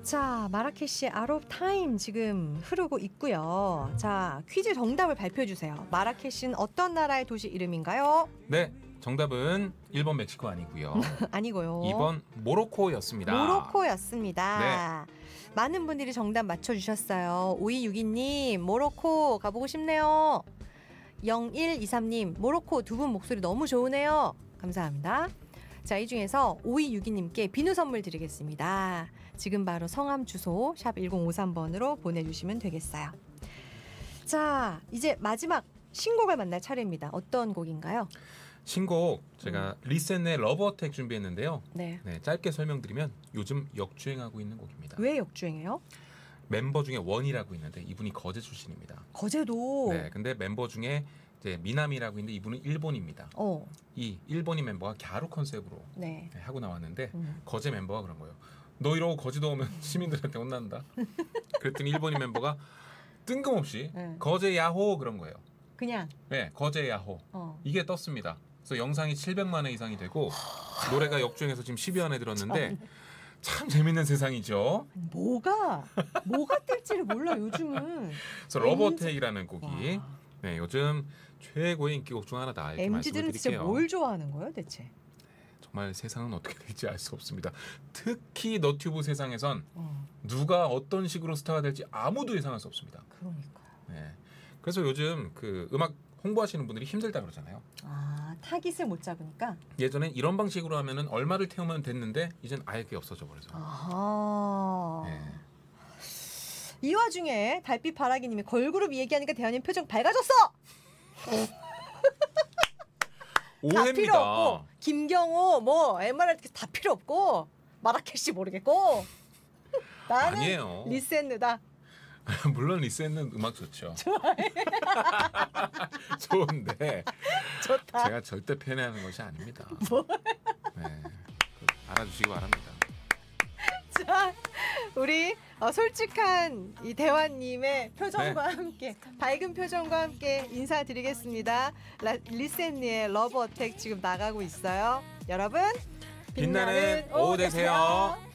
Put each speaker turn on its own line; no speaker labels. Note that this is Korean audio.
자, 마라케시의 아롭 타임 지금 흐르고 있고요. 자, 퀴즈 정답을 발표해 주세요. 마라케시는 어떤 나라의 도시 이름인가요?
네, 정답은 1번 멕시코 아니고요.
아니고요.
2번 모로코였습니다.
모로코였습니다. 많은 분들이 정답 맞춰주셨어요. 5262님 모로코 가보고 싶네요. 0123님 모로코 두 분 목소리 너무 좋으네요. 감사합니다. 자, 이 중에서 5262님께 비누 선물 드리겠습니다. 지금 바로 성함 주소 샵 1053번으로 보내주시면 되겠어요. 자, 이제 마지막 신곡을 만날 차례입니다. 어떤 곡인가요?
신곡 제가 리센의 러브어택 준비했는데요.
네.
네, 짧게 설명드리면 요즘 역주행하고 있는 곡입니다.
왜 역주행해요?
멤버 중에 원이라고 있는데 이분이 거제 출신입니다.
거제도.
네, 근데 멤버 중에 이제 미나미라고 있는데 이분은 일본입니다. 이 일본인 멤버가 갸루 컨셉으로
네.
하고 나왔는데 거제 멤버가 그런 거예요. 너 이러고 거제도 오면 시민들한테 혼난다. 그랬더니 일본인 멤버가 뜬금없이
네.
거제 야호 그런 거예요.
그냥.
네, 거제 야호. 이게 떴습니다. 그래서 영상이 700만 회 이상이 되고 노래가 역주행해서 지금 10여 회 들었는데 참 재밌는 세상이죠.
뭐가 뜰지를 몰라 요즘은.
그래서 러브어택이라는 곡이 네, 요즘 최고의 인기곡 중 하나다 이렇게 말씀을
MZ들은 진짜
드릴게요.
뭘 좋아하는 거예요 대체?
정말 세상은 어떻게 될지 알 수 없습니다. 특히 너튜브 세상에선
어.
누가 어떤 식으로 스타가 될지 아무도 예상할 수 없습니다.
그러니까.
네. 그래서 요즘 그 음악 홍보하시는 분들이 힘들다 그러잖아요.
아, 타깃을 못 잡으니까.
예전엔 이런 방식으로 하면은 얼마를 태우면 됐는데 이젠 아예 그게 없어져 버려서.
아하.
네.
이 와중에 달빛 바라기님이 걸그룹 얘기하니까 대현님 표정 밝아졌어. 다 필요
오해입니다.
없고 김경호 뭐 MR 다 필요 없고 마라케시 모르겠고 나는
아니에요.
리센느다.
물론 리센은 음악 좋죠. 좋은데
좋다.
제가 절대 편애하는 것이 아닙니다. 네. 알아주시기 바랍니다.
자, 우리 솔직한 이 대화님의 표정과 함께 밝은 표정과 함께 인사드리겠습니다. 리센니의 러브 어택 지금 나가고 있어요. 여러분
빛나는 오후 되세요.